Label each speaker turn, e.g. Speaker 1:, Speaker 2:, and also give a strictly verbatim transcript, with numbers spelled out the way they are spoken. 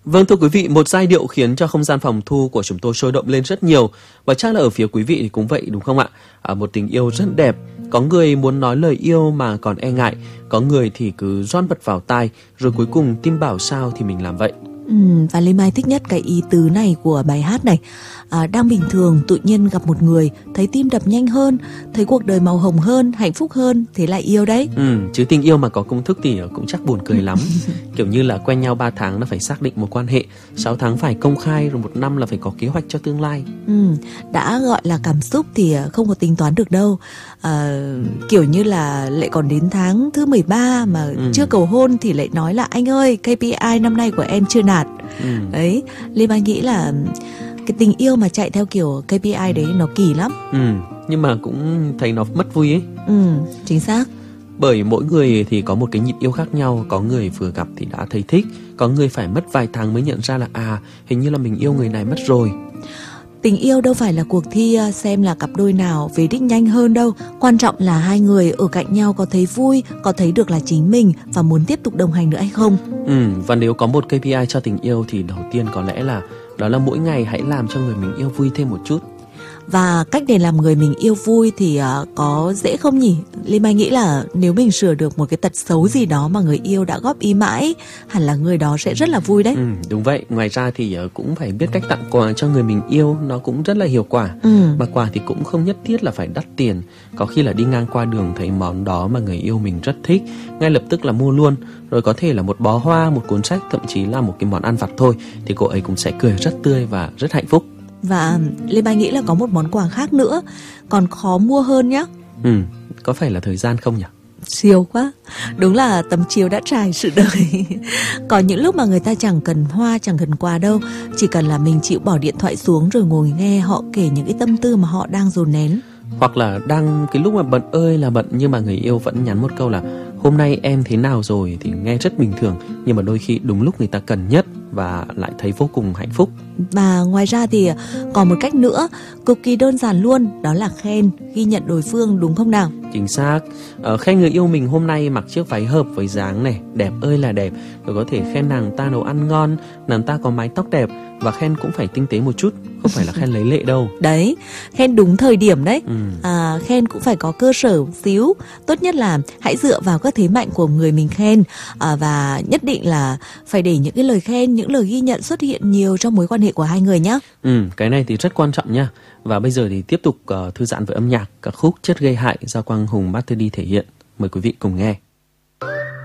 Speaker 1: Vâng thưa quý vị, một giai điệu khiến cho không gian phòng thu của chúng tôi sôi động lên rất nhiều. Và chắc là ở phía quý vị thì cũng vậy đúng không ạ? À, một tình yêu rất đẹp. Có người muốn nói lời yêu mà còn e ngại. Có người thì cứ ron bật vào tai. Rồi cuối cùng tim bảo sao thì mình làm vậy.
Speaker 2: Ừ, và Lê Mai thích nhất cái ý tứ này của bài hát này. à, Đang bình thường tự nhiên gặp một người, thấy tim đập nhanh hơn, thấy cuộc đời màu hồng hơn, hạnh phúc hơn, thế là yêu đấy.
Speaker 1: Ừ, chứ tình yêu mà có công thức thì cũng chắc buồn cười lắm. Kiểu như là quen nhau ba tháng là phải xác định một quan hệ, sáu tháng phải công khai, rồi một năm là phải có kế hoạch cho tương lai.
Speaker 2: Ừ, đã gọi là cảm xúc thì không có tính toán được đâu. à, Kiểu như là lại còn đến tháng thứ mười ba mà ừ. chưa cầu hôn thì lại nói là anh ơi ca pê i năm nay của em chưa đạt. ừ. Đấy, Lê Mai nghĩ là cái tình yêu mà chạy theo kiểu ca pê i đấy nó kỳ lắm.
Speaker 1: Ừ, nhưng mà cũng thấy nó mất vui ấy.
Speaker 2: Ừ, chính xác.
Speaker 1: Bởi mỗi người thì có một cái nhịp yêu khác nhau. Có người vừa gặp thì đã thấy thích, có người phải mất vài tháng mới nhận ra là à, hình như là mình yêu người này mất rồi.
Speaker 2: Tình yêu đâu phải là cuộc thi xem là cặp đôi nào về đích nhanh hơn đâu. Quan trọng là hai người ở cạnh nhau có thấy vui, có thấy được là chính mình và muốn tiếp tục đồng hành nữa hay không.
Speaker 1: Ừ, và nếu có một ca pê i cho tình yêu thì đầu tiên có lẽ là đó là mỗi ngày hãy làm cho người mình yêu vui thêm một chút.
Speaker 2: Và cách để làm người mình yêu vui thì uh, có dễ không nhỉ? Lê Mai nghĩ là nếu mình sửa được một cái tật xấu gì đó mà người yêu đã góp ý mãi, hẳn là người đó sẽ rất là vui đấy.
Speaker 1: Ừ, đúng vậy. Ngoài ra thì uh, cũng phải biết cách tặng quà cho người mình yêu, nó cũng rất là hiệu quả.
Speaker 2: ừ.
Speaker 1: Mà quà thì cũng không nhất thiết là phải đắt tiền. Có khi là đi ngang qua đường thấy món đó mà người yêu mình rất thích, ngay lập tức là mua luôn. Rồi có thể là một bó hoa, một cuốn sách, thậm chí là một cái món ăn vặt thôi, thì cô ấy cũng sẽ cười rất tươi và rất hạnh phúc.
Speaker 2: Và Lê Mai nghĩ là có một món quà khác nữa còn khó mua hơn nhá.
Speaker 1: Ừ, có phải là thời gian không nhỉ?
Speaker 2: Siêu quá. Đúng là tấm chiếu đã trải sự đời. Có những lúc mà người ta chẳng cần hoa, chẳng cần quà đâu, chỉ cần là mình chịu bỏ điện thoại xuống rồi ngồi nghe họ kể những cái tâm tư mà họ đang dồn nén.
Speaker 1: Hoặc là đang cái lúc mà bận ơi là bận, nhưng mà người yêu vẫn nhắn một câu là hôm nay em thế nào rồi, thì nghe rất bình thường, nhưng mà đôi khi đúng lúc người ta cần nhất và lại thấy vô cùng hạnh phúc.
Speaker 2: Và ngoài ra thì còn một cách nữa cực kỳ đơn giản luôn, đó là khen, ghi nhận đối phương, đúng không nào?
Speaker 1: Chính xác. ờ, Khen người yêu mình hôm nay mặc chiếc váy hợp với dáng này, đẹp ơi là đẹp. Rồi có thể khen nàng ta nấu ăn ngon, nàng ta có mái tóc đẹp. Và khen cũng phải tinh tế một chút, không phải là khen lấy lệ đâu.
Speaker 2: Đấy, khen đúng thời điểm đấy.
Speaker 1: ừ.
Speaker 2: à, Khen cũng phải có cơ sở xíu. Tốt nhất là hãy dựa vào các thế mạnh của người mình khen. à, Và nhất định là phải để những cái lời khen, những lời ghi nhận xuất hiện nhiều trong mối quan hệ của hai người nhé.
Speaker 1: Ừ, cái này thì rất quan trọng nha. Và bây giờ thì tiếp tục uh, thư giãn với âm nhạc, ca khúc Chất gây hại do Quang Hùng Master D thể hiện. Mời quý vị cùng nghe.